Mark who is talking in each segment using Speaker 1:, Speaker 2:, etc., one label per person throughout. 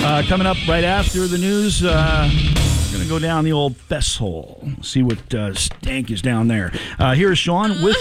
Speaker 1: Coming up right after the news, we're going to go down the old fess hole, see what stank is down there. Here's Sean with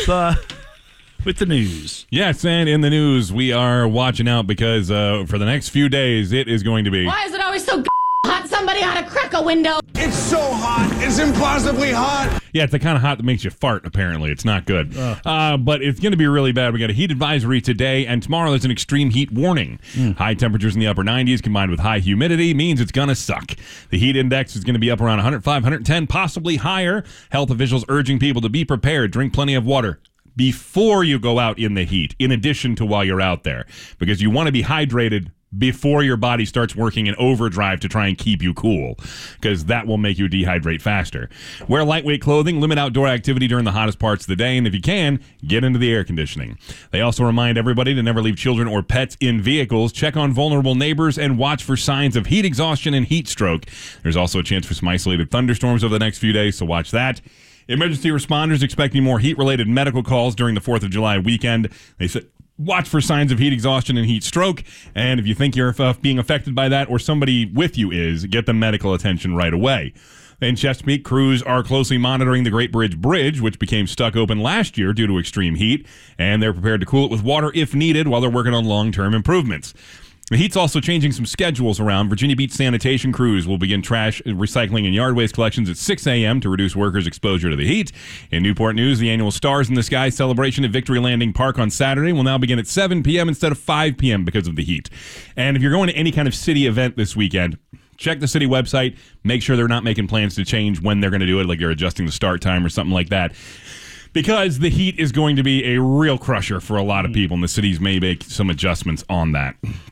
Speaker 1: the news.
Speaker 2: Yes, and in the news, we are watching out because for the next few days, it is going to be...
Speaker 3: Why is it always so hot? Somebody ought to crack a window.
Speaker 4: It's so hot. It's impossibly hot.
Speaker 2: Yeah, it's the kind of hot that makes you fart, apparently. It's not good. But it's going to be really bad. We got a heat advisory today, and tomorrow there's an extreme heat warning. High temperatures in the upper 90s combined with high humidity means it's going to suck. The heat index is going to be up around 105, 110, possibly higher. Health officials urging people to be prepared, drink plenty of water before you go out in the heat, in addition to while you're out there, because you want to be hydrated before your body starts working in overdrive to try and keep you cool, because that will make you dehydrate faster. Wear lightweight clothing, limit outdoor activity during the hottest parts of the day, and if you can, get into the air conditioning. They also remind everybody to never leave children or pets in vehicles, check on vulnerable neighbors, and watch for signs of heat exhaustion and heat stroke. There's also a chance for some isolated thunderstorms over the next few days, so watch that. Emergency responders expecting more heat-related medical calls during the 4th of July weekend. They said, watch for signs of heat exhaustion and heat stroke. And if you think you're being affected by that or somebody with you is, get them medical attention right away. In Chesapeake, crews are closely monitoring the Great Bridge, which became stuck open last year due to extreme heat. And they're prepared to cool it with water if needed while they're working on long-term improvements. The heat's also changing some schedules around. Virginia Beach sanitation crews will begin trash, recycling, and yard waste collections at 6 a.m. to reduce workers' exposure to the heat. In Newport News, the annual Stars in the Sky celebration at Victory Landing Park on Saturday will now begin at 7 p.m. instead of 5 p.m. because of the heat. And if you're going to any kind of city event this weekend, check the city website. Make sure they're not making plans to change when they're going to do it, like they're adjusting the start time or something like that. Because the heat is going to be a real crusher for a lot of people, and the cities may make some adjustments on that.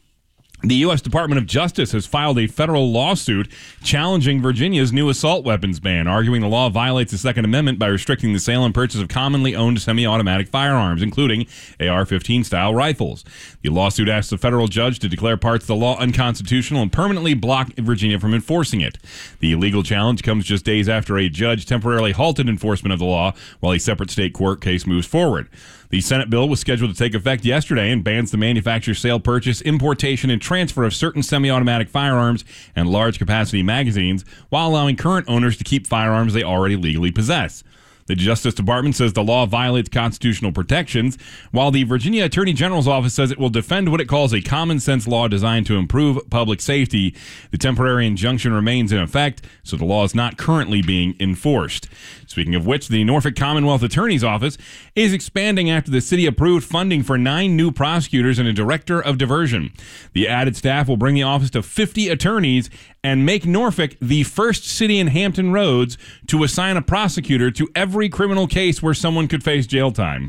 Speaker 2: The U.S. Department of Justice has filed a federal lawsuit challenging Virginia's new assault weapons ban, arguing the law violates the Second Amendment by restricting the sale and purchase of commonly owned semi-automatic firearms, including AR-15-style rifles. The lawsuit asks a federal judge to declare parts of the law unconstitutional and permanently block Virginia from enforcing it. The legal challenge comes just days after a judge temporarily halted enforcement of the law while a separate state court case moves forward. The Senate bill was scheduled to take effect yesterday and bans the manufacture, sale, purchase, importation, and transfer of certain semi-automatic firearms and large-capacity magazines, while allowing current owners to keep firearms they already legally possess. The Justice Department says the law violates constitutional protections, while the Virginia Attorney General's office says it will defend what it calls a common-sense law designed to improve public safety. The temporary injunction remains in effect, so the law is not currently being enforced. Speaking of which, the Norfolk Commonwealth Attorney's Office is expanding after the city approved funding for 9 new prosecutors and a director of diversion. The added staff will bring the office to 50 attorneys and make Norfolk the first city in Hampton Roads to assign a prosecutor to every criminal case where someone could face jail time.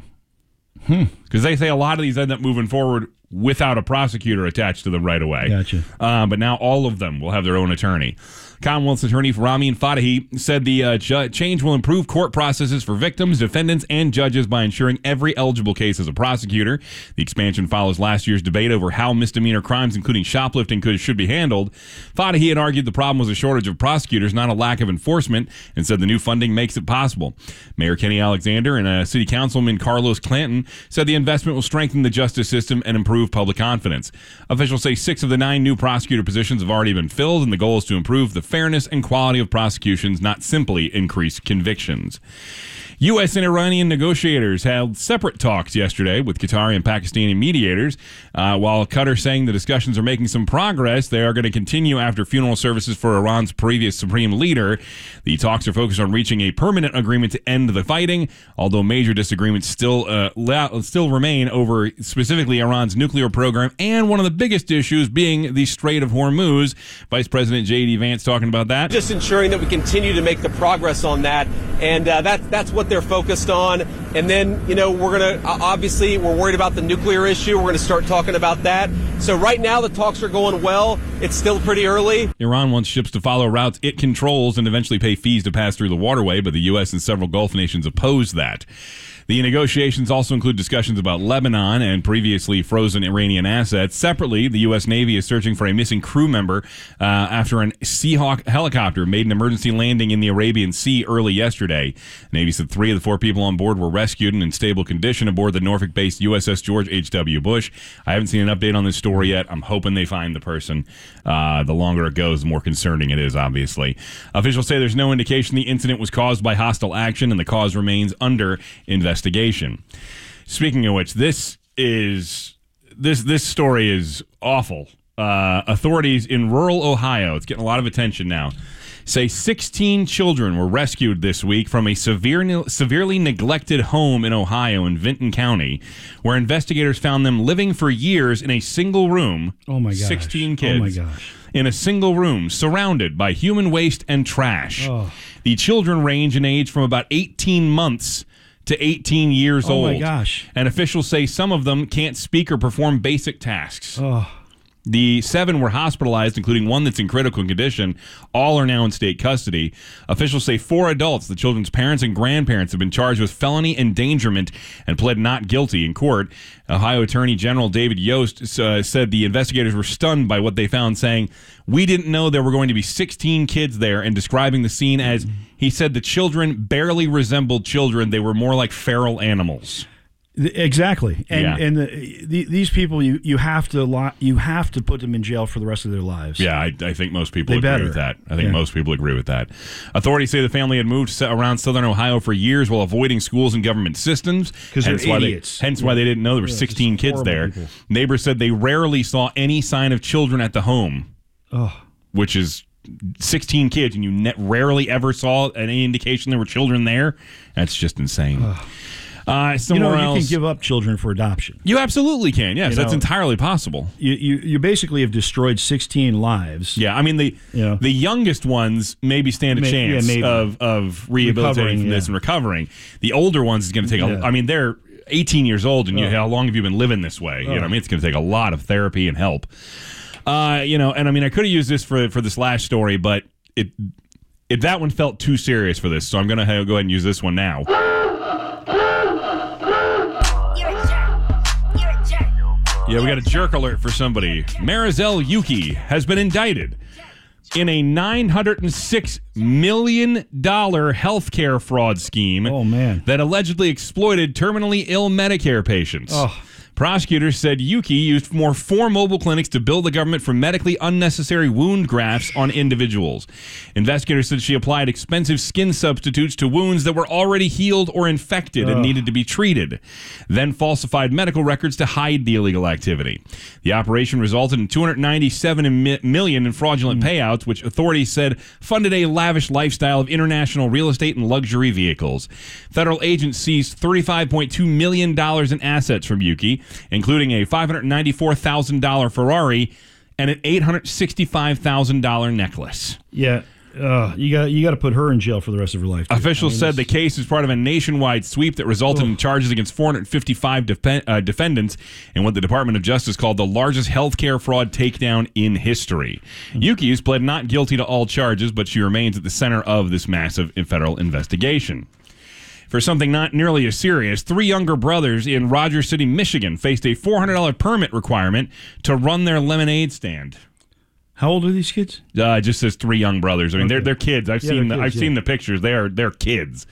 Speaker 2: Because they say a lot of these end up moving forward without a prosecutor attached to them right away.
Speaker 1: Gotcha.
Speaker 2: But now all of them will have their own attorney. Commonwealth's attorney Ramin Fatahi said the change will improve court processes for victims, defendants, and judges by ensuring every eligible case has a prosecutor. The expansion follows last year's debate over how misdemeanor crimes, including shoplifting, should be handled. Fatahi had argued the problem was a shortage of prosecutors, not a lack of enforcement, and said the new funding makes it possible. Mayor Kenny Alexander and City Councilman Carlos Clanton said the investment will strengthen the justice system and improve public confidence. Officials say 6 of the 9 new prosecutor positions have already been filled, and the goal is to improve the fairness and quality of prosecutions, not simply increase convictions. U.S. and Iranian negotiators held separate talks yesterday with Qatari and Pakistani mediators. While Qatar saying the discussions are making some progress, they are going to continue after funeral services for Iran's previous supreme leader. The talks are focused on reaching a permanent agreement to end the fighting, although major disagreements still remain over specifically Iran's nuclear program, and one of the biggest issues being the Strait of Hormuz. Vice President J.D. Vance talking about that.
Speaker 5: Just ensuring that we continue to make the progress on that, and that's what they're focused on. And then, we're going to, obviously, we're worried about the nuclear issue. We're going to start talking about that. So right now, the talks are going well. It's still pretty early.
Speaker 2: Iran wants ships to follow routes it controls and eventually pay fees to pass through the waterway, but the U.S. and several Gulf nations oppose that. The negotiations also include discussions about Lebanon and previously frozen Iranian assets. Separately, the U.S. Navy is searching for a missing crew member after an Seahawk helicopter made an emergency landing in the Arabian Sea early yesterday. The Navy said 3 of the 4 people on board were rescued and in stable condition aboard the Norfolk-based USS George H.W. Bush. I haven't seen an update on this story yet. I'm hoping they find the person. The longer it goes, the more concerning it is, obviously. Officials say there's no indication the incident was caused by hostile action, and the cause remains under investigation. Speaking of which, this story is awful. Authorities in rural Ohio, it's getting a lot of attention now, say 16 children were rescued this week from a severely neglected home in Ohio in Vinton County, where investigators found them living for years in a single room.
Speaker 1: Oh my gosh.
Speaker 2: 16 kids.
Speaker 1: Oh my gosh.
Speaker 2: In a single room, surrounded by human waste and trash. Oh. The children range in age from about 18 months to 18 years old.
Speaker 1: Oh my gosh.
Speaker 2: And officials say some of them can't speak or perform basic tasks.
Speaker 1: Oh.
Speaker 2: The 7 were hospitalized, including one that's in critical condition. All are now in state custody. Officials say 4 adults, the children's parents and grandparents, have been charged with felony endangerment and pled not guilty in court. Ohio Attorney General David Yost said the investigators were stunned by what they found, saying, "We didn't know there were going to be 16 kids there," and describing the scene as, he said, the children barely resembled children. They were more like feral animals.
Speaker 1: Exactly, and these people you have to put them in jail for the rest of their lives.
Speaker 2: Yeah, I think most people agree with that. I think most people agree with that. Authorities say the family had moved around southern Ohio for years while avoiding schools and government systems.
Speaker 1: Because they're idiots.
Speaker 2: Hence why they didn't know there were 16 kids there. People. Neighbors said they rarely saw any sign of children at the home, which is 16 kids, and you rarely ever saw any indication there were children there. That's just insane. Somewhere else,
Speaker 1: you can give up children for adoption.
Speaker 2: You absolutely can. Yes, that's entirely possible.
Speaker 1: You basically have destroyed 16 lives.
Speaker 2: Yeah, I mean the youngest ones maybe stand a chance of rehabilitating from this and recovering. The older ones is going to take I mean, they're 18 years old, and how long have you been living this way? You know what I mean? It's going to take a lot of therapy and help. And I mean, I could have used this for this last story, but that one felt too serious for this, so I'm going to go ahead and use this one now. Yeah, we got a jerk alert for somebody. Marizel Yuki has been indicted in a $906 million healthcare fraud scheme that allegedly exploited terminally ill Medicare patients. Prosecutors said Yuki used 4 mobile clinics to bill the government for medically unnecessary wound grafts on individuals. Investigators said she applied expensive skin substitutes to wounds that were already healed or infected and needed to be treated, then falsified medical records to hide the illegal activity. The operation resulted in $297 million in fraudulent payouts, which authorities said funded a lavish lifestyle of international real estate and luxury vehicles. Federal agents seized $35.2 million in assets from Yuki, including a $594,000 Ferrari and an $865,000 necklace.
Speaker 1: Yeah, you got to put her in jail for the rest of her life, too.
Speaker 2: Officials said the case is part of a nationwide sweep that resulted in charges against 455 defendants in what the Department of Justice called the largest healthcare fraud takedown in history. Yuki has pled not guilty to all charges, but she remains at the center of this massive federal investigation. For something not nearly as serious, 3 younger brothers in Rogers City, Michigan faced a $400 permit requirement to run their lemonade stand.
Speaker 1: How old are these kids?
Speaker 2: It just says 3 young brothers. I mean, they're kids. I've seen the pictures. They're kids.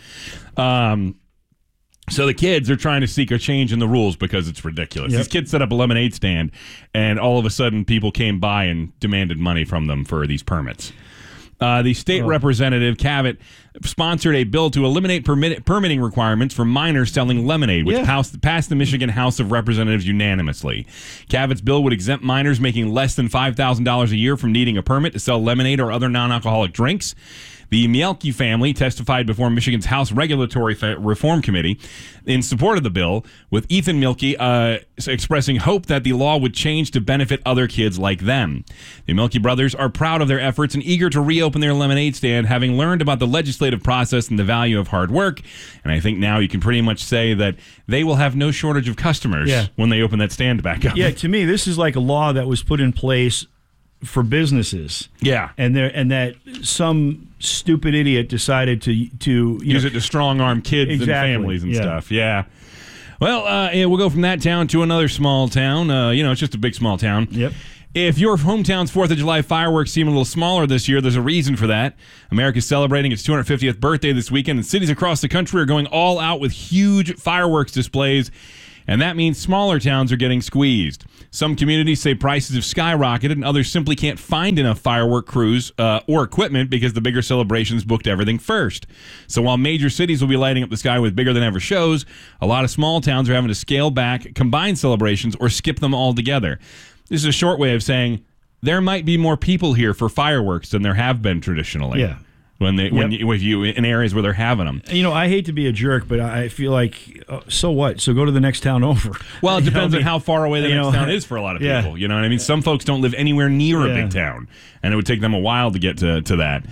Speaker 2: So the kids are trying to seek a change in the rules because it's ridiculous. These kids set up a lemonade stand, and all of a sudden people came by and demanded money from them for these permits. The state representative, Cavett, sponsored a bill to eliminate permitting requirements for minors selling lemonade, which passed the Michigan House of Representatives unanimously. Cavett's bill would exempt minors making less than $5,000 a year from needing a permit to sell lemonade or other non-alcoholic drinks. The Mielke family testified before Michigan's House Regulatory Reform Committee in support of the bill, with Ethan Mielke expressing hope that the law would change to benefit other kids like them. The Mielke brothers are proud of their efforts and eager to reopen their lemonade stand, having learned about the legislative process and the value of hard work. And I think now you can pretty much say that they will have no shortage of customers when they open that stand back up.
Speaker 1: Yeah, to me, this is like a law that was put in place for businesses.
Speaker 2: Yeah.
Speaker 1: And that some stupid idiot decided to
Speaker 2: use it to strong arm kids and families and stuff. Yeah. Well, we'll go from that town to another small town. It's just a big small town.
Speaker 1: Yep.
Speaker 2: If your hometown's 4th of July fireworks seem a little smaller this year, there's a reason for that. America's celebrating its 250th birthday this weekend, and cities across the country are going all out with huge fireworks displays, and that means smaller towns are getting squeezed. Some communities say prices have skyrocketed, and others simply can't find enough firework crews or equipment because the bigger celebrations booked everything first. So while major cities will be lighting up the sky with bigger-than-ever shows, a lot of small towns are having to scale back, combine celebrations, or skip them altogether. This is a short way of saying there might be more people here for fireworks than there have been traditionally.
Speaker 1: Yeah.
Speaker 2: When you in areas where they're having them.
Speaker 1: I hate to be a jerk, but I feel like, so what? So go to the next town over.
Speaker 2: Well, it depends on how far away the next town is for a lot of people.
Speaker 1: Yeah.
Speaker 2: You know what I mean? Some folks don't live anywhere near a big town, and it would take them a while to get to that.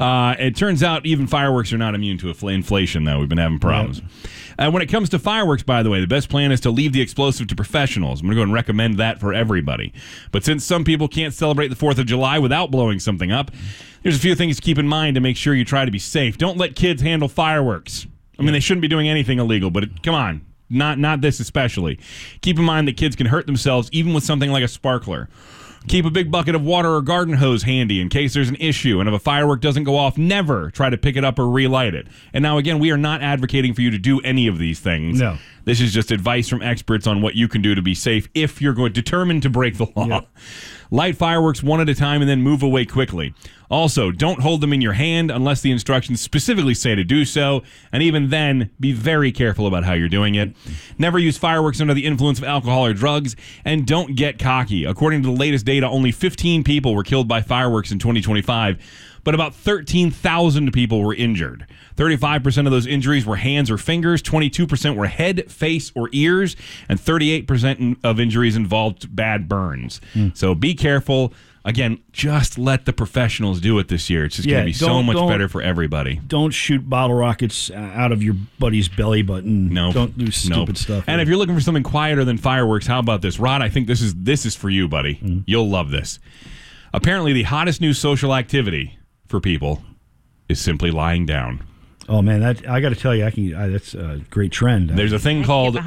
Speaker 2: It turns out even fireworks are not immune to inflation, though. We've been having problems. When it comes to fireworks, by the way, the best plan is to leave the explosive to professionals. I'm going to go and recommend that for everybody. But since some people can't celebrate the 4th of July without blowing something up, there's a few things to keep in mind to make sure you try to be safe. Don't let kids handle fireworks. I mean, they shouldn't be doing anything illegal, but come on, not this especially. Keep in mind that kids can hurt themselves even with something like a sparkler. Keep a big bucket of water or garden hose handy in case there's an issue, and if a firework doesn't go off, never try to pick it up or relight it. And now, again, we are not advocating for you to do any of these things.
Speaker 1: No.
Speaker 2: This is just advice from experts on what you can do to be safe if you're determined to break the law. Yep. Light fireworks one at a time and then move away quickly. Also, don't hold them in your hand unless the instructions specifically say to do so, and even then, be very careful about how you're doing it. Never use fireworks under the influence of alcohol or drugs, and don't get cocky. According to the latest data, only 15 people were killed by fireworks in 2025, but about 13,000 people were injured. 35% of those injuries were hands or fingers, 22% were head, face, or ears, and 38% of injuries involved bad burns. So be careful. Again, just let the professionals do it this year. It's just going to be so much better for everybody.
Speaker 1: Don't shoot bottle rockets out of your buddy's belly button.
Speaker 2: No.
Speaker 1: Don't do stupid stuff.
Speaker 2: And if you're looking for something quieter than fireworks, how about this? Rod, I think this is for you, buddy. Mm-hmm. You'll love this. Apparently, the hottest new social activity for people is simply lying down.
Speaker 1: Oh man, I got to tell you, that's a great trend.
Speaker 2: There's a thing called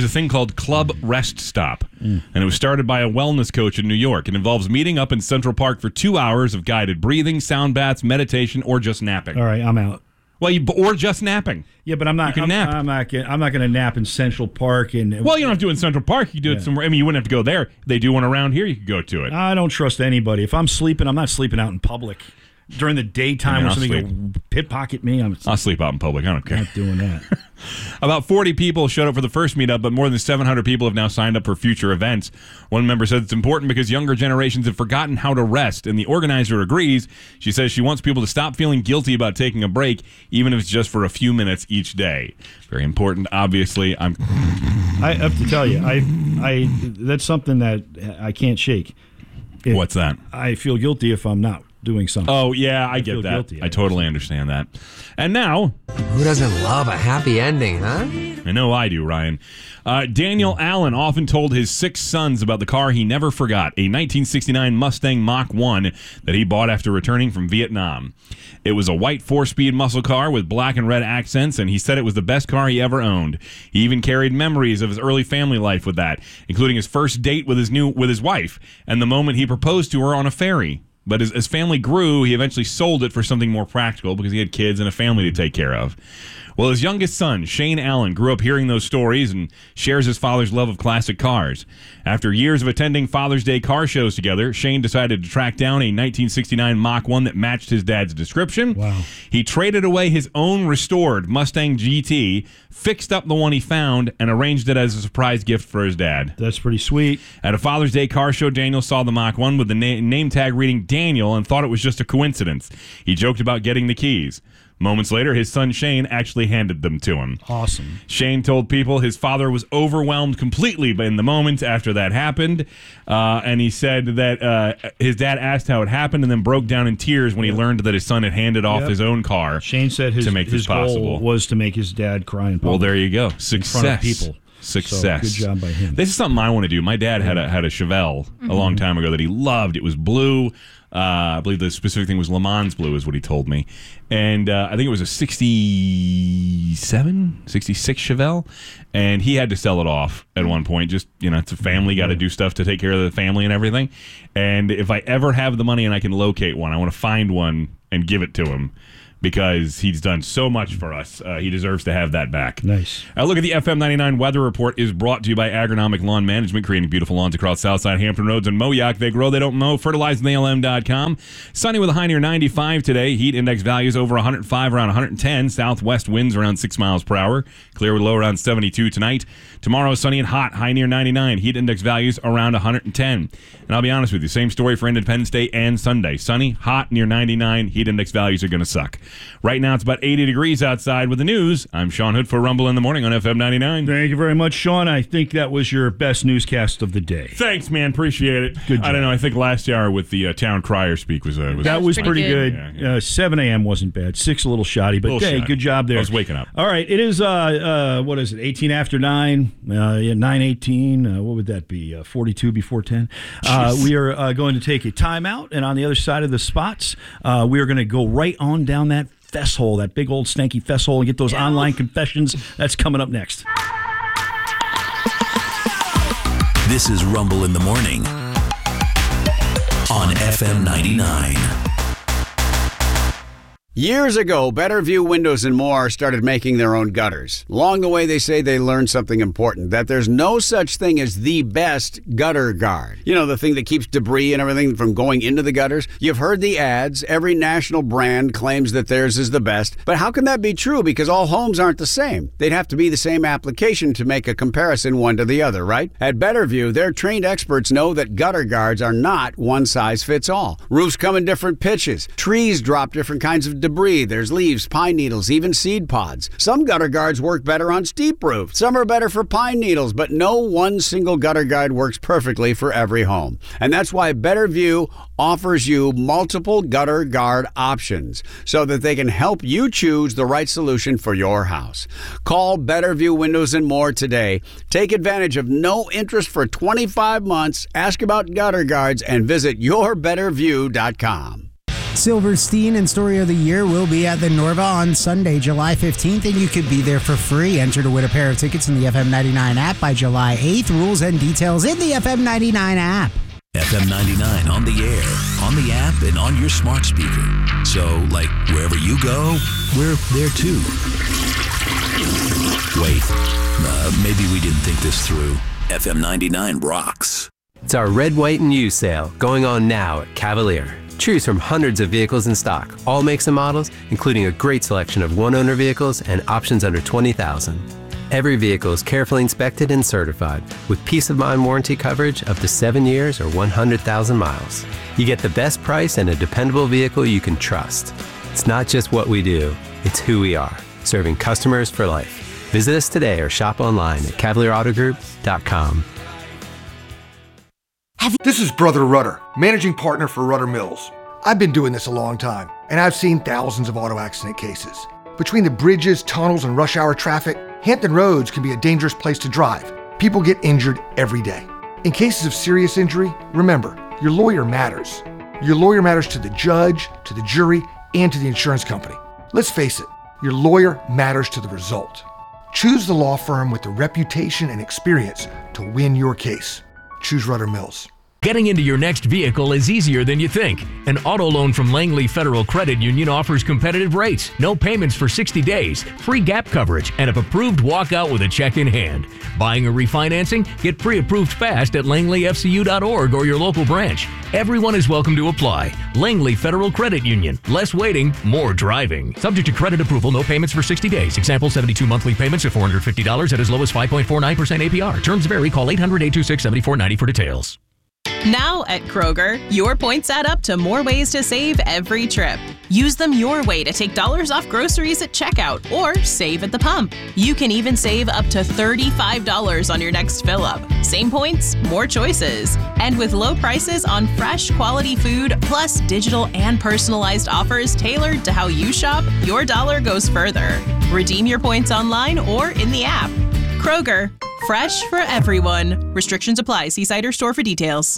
Speaker 2: Club Rest Stop, and it was started by a wellness coach in New York. It involves meeting up in Central Park for 2 hours of guided breathing, sound baths, meditation, or just napping.
Speaker 1: All right, I'm out.
Speaker 2: Well, or just napping.
Speaker 1: Yeah, but I'm not.
Speaker 2: You can nap.
Speaker 1: I'm not going to nap in Central Park. Well,
Speaker 2: you don't have to do it in Central Park. You can do it somewhere. I mean, you wouldn't have to go there. If they do one around here, you could go to it.
Speaker 1: I don't trust anybody. If I'm sleeping, I'm not sleeping out in public. During the daytime when somebody will pickpocket me,
Speaker 2: I'll sleep out in public. I don't care.
Speaker 1: Not doing that.
Speaker 2: About 40 people showed up for the first meetup, but more than 700 people have now signed up for future events. One member said it's important because younger generations have forgotten how to rest, and the organizer agrees. She says she wants people to stop feeling guilty about taking a break, even if it's just for a few minutes each day. Very important, obviously. I
Speaker 1: have to tell you, I that's something that I can't shake.
Speaker 2: What's that?
Speaker 1: I feel guilty if I'm not doing something.
Speaker 2: Oh, yeah, I get that. Guilty, I totally understand that. And now...
Speaker 6: Who doesn't love a happy ending, huh?
Speaker 2: I know I do, Ryan. Daniel Allen often told his 6 sons about the car he never forgot, a 1969 Mustang Mach 1 that he bought after returning from Vietnam. It was a white 4-speed muscle car with black and red accents, and he said it was the best car he ever owned. He even carried memories of his early family life with that, including his first date with his wife and the moment he proposed to her on a ferry. But as family grew, he eventually sold it for something more practical because he had kids and a family to take care of. Well, his youngest son, Shane Allen, grew up hearing those stories and shares his father's love of classic cars. After years of attending Father's Day car shows together, Shane decided to track down a 1969 Mach 1 that matched his dad's description.
Speaker 1: Wow.
Speaker 2: He traded away his own restored Mustang GT, fixed up the one he found, and arranged it as a surprise gift for his dad.
Speaker 1: That's pretty sweet.
Speaker 2: At a Father's Day car show, Daniel saw the Mach 1 with the name tag reading Daniel and thought it was just a coincidence. He joked about getting the keys. Moments later, his son Shane actually handed them to him.
Speaker 1: Awesome.
Speaker 2: Shane told people his father was overwhelmed completely in the moment after that happened, and he said that his dad asked how it happened and then broke down in tears when he learned that his son had handed off his own car.
Speaker 1: Shane said his goal was to make his dad cry in public.
Speaker 2: Well, there you go. Success.
Speaker 1: In front of people.
Speaker 2: Success.
Speaker 1: So, good job by him.
Speaker 2: This is something I want to do. My dad had a Chevelle a long time ago that he loved. It was blue. I believe the specific thing was Le Mans blue is what he told me. And I think it was a 67, 66 Chevelle. And he had to sell it off at one point. Just, it's a family, got to do stuff to take care of the family and everything. And if I ever have the money and I can locate one, I want to find one and give it to him. Because he's done so much for us. He deserves to have that back.
Speaker 1: Nice.
Speaker 2: Look at the FM 99 Weather Report is brought to you by Agronomic Lawn Management, creating beautiful lawns across Southside Hampton Roads and Moyock. They grow, they don't mow. FertilizeTheALM.com. Sunny with a high near 95 today. Heat index values over 105, around 110. Southwest winds around 6 miles per hour. Clear with low around 72 tonight. Tomorrow, sunny and hot, high near 99. Heat index values around 110. And I'll be honest with you, same story for Independence Day and Sunday. Sunny, hot, near 99. Heat index values are going to suck. Right now, it's about 80 degrees outside with the news. I'm Sean Hood for Rumble in the Morning on FM 99.
Speaker 1: Thank you very much, Sean. I think that was your best newscast of the day.
Speaker 2: Thanks, man. Appreciate it.
Speaker 1: Good job.
Speaker 2: I don't know. I think last hour with the town crier speak was
Speaker 1: that was pretty good.
Speaker 2: Yeah.
Speaker 1: 7 a.m. wasn't bad. 6 a little shoddy, but hey, good job there.
Speaker 2: I was waking up.
Speaker 1: All right, it is, what is it, 18 after 9, 9:18, what would that be, 42 before 10? We are going to take a timeout, and on the other side of the spots, we are going to go right on down that fess hole, that big old stanky fess hole, and get those online confessions. That's coming up next.
Speaker 7: This is Rumble in the Morning on FM 99.
Speaker 8: Years ago, Betterview Windows and More started making their own gutters. Along the way, they say they learned something important, that there's no such thing as the best gutter guard. You know, the thing that keeps debris and everything from going into the gutters? You've heard the ads. Every national brand claims that theirs is the best. But how can that be true? Because all homes aren't the same. They'd have to be the same application to make a comparison one to the other, right? At Betterview, their trained experts know that gutter guards are not one size fits all. Roofs come in different pitches. Trees drop different kinds of debris. There's leaves, pine needles, even seed pods. Some gutter guards work better on steep roofs. Some are better for pine needles, but no one single gutter guard works perfectly for every home. And that's why Betterview offers you multiple gutter guard options so that they can help you choose the right solution for your house. Call Betterview Windows and More today. Take advantage of no interest for 25 months. Ask about gutter guards and visit yourbetterview.com.
Speaker 9: Silverstein and Story of the Year will be at the Norva on Sunday, July 15th, and you could be there for free. Enter to win a pair of tickets in the FM 99 app by July 8th. Rules and details in the FM 99 app.
Speaker 7: FM 99 on the air, on the app, and on your smart speaker. So, like, wherever you go, we're there too. Wait, maybe we didn't think this through. FM 99 rocks.
Speaker 10: It's our Red, White, and You sale going on now at Cavalier. Choose from hundreds of vehicles in stock, all makes and models, including a great selection of one-owner vehicles and options under $20,000. Every vehicle is carefully inspected and certified with peace of mind warranty coverage up to 7 years or 100,000 miles. You get the best price and a dependable vehicle you can trust. It's not just what we do, it's who we are, serving customers for life. Visit us today or shop online at CavalierAutoGroup.com.
Speaker 11: This is Brother Rudder, managing partner for Rudder Mills. I've been doing this a long time, and I've seen thousands of auto accident cases. Between the bridges, tunnels, and rush hour traffic, Hampton Roads can be a dangerous place to drive. People get injured every day. In cases of serious injury, remember, your lawyer matters. Your lawyer matters to the judge, to the jury, and to the insurance company. Let's face it, your lawyer matters to the result. Choose the law firm with the reputation and experience to win your case. Choose Rudder Mills.
Speaker 12: Getting into your next vehicle is easier than you think. An auto loan from Langley Federal Credit Union offers competitive rates, no payments for 60 days, free gap coverage, and if approved, walk out with a check in hand. Buying or refinancing? Get pre-approved fast at langleyfcu.org or your local branch. Everyone is welcome to apply. Langley Federal Credit Union. Less waiting, more driving. Subject to credit approval, no payments for 60 days. Example, 72 monthly payments of $450 at as low as 5.49% APR. Terms vary. Call 800-826-7490 for details.
Speaker 13: Now at Kroger, your points add up to more ways to save every trip. Use them your way to take dollars off groceries at checkout or save at the pump. You can even save up to $35 on your next fill-up. Same points, more choices. And with low prices on fresh, quality food, plus digital and personalized offers tailored to how you shop, your dollar goes further. Redeem your points online or in the app. Kroger, Fresh for everyone. Restrictions apply. See site or store for details.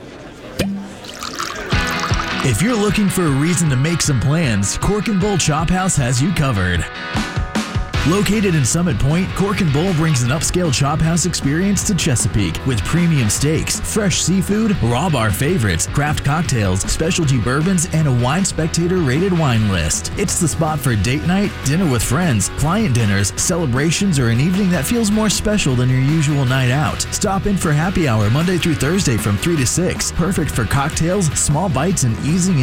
Speaker 14: If you're looking for a reason to make some plans, Cork and Bull Chop House has you covered. Located in Summit Point, Cork and Bull brings an upscale chop house experience to Chesapeake with premium steaks, fresh seafood, raw bar favorites, craft cocktails, specialty bourbons, and a Wine Spectator rated wine list. It's the spot for date night, dinner with friends, client dinners, celebrations, or an evening that feels more special than your usual night out. Stop in for happy hour Monday through Thursday from 3 to 6. Perfect for cocktails, small bites, and easing